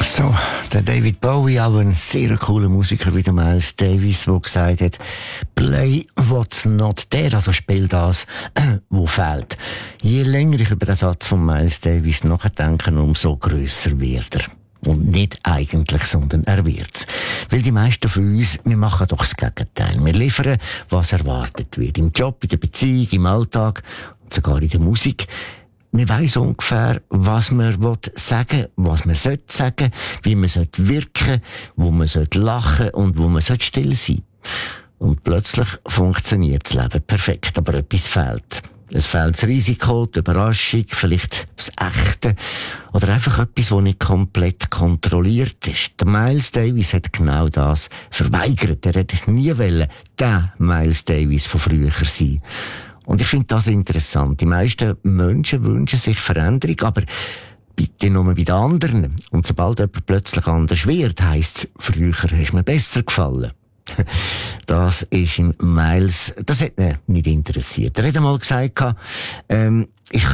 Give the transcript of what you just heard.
So, der David Bowie, auch ein sehr cooler Musiker wie der Miles Davis, der gesagt hat, play what's not there, also spiel das, wo fehlt. Je länger ich über den Satz von Miles Davis nachdenke, umso grösser wird er. Und nicht eigentlich, sondern er wird's. Weil die meisten von uns, wir machen doch das Gegenteil. Wir liefern, was erwartet wird. Im Job, in der Beziehung, im Alltag und sogar in der Musik. Man weiss ungefähr, was man sagen will, was man sollte sagen, wie man wirken sollte, wo man lachen und wo man still sein. Und plötzlich funktioniert das Leben perfekt, aber etwas fehlt. Es fehlt das Risiko, die Überraschung, vielleicht das Echte oder einfach etwas, das nicht komplett kontrolliert ist. Der Miles Davis hat genau das verweigert. Er hätte nie wollen, der Miles Davis von früher sein. Und ich finde das interessant. Die meisten Menschen wünschen sich Veränderung, aber bitte nur bei den anderen. Und sobald jemand plötzlich anders wird, heisst es, früher ist mir besser gefallen. Das ist im Miles, das hat ihn nicht interessiert. Er hat einmal gesagt, ich